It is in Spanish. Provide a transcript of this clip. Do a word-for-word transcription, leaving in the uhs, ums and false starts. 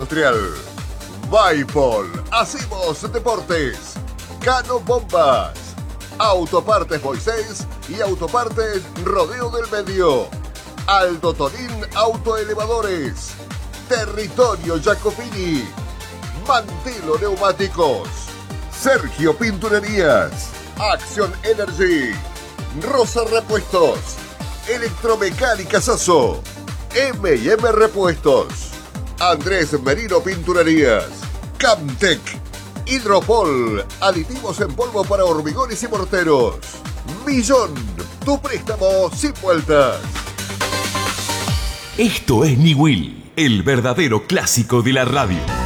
Industrial. Vaipol, hacemos deportes. Cano Bombas. Autopartes Moisés y Autopartes Rodeo del Medio. Aldo Tonín Autoelevadores. Territorio Jacopini. Mantelo Neumáticos. Sergio Pinturerías. Action Energy. Rosa Repuestos. Electromecánica Sasso. eme y eme Repuestos. Andrés Merino Pinturerías. Camtec. Hidropol. Aditivos en polvo para hormigones y morteros. Millón. Tu préstamo sin vueltas. Esto es Niwil, el verdadero clásico de la radio.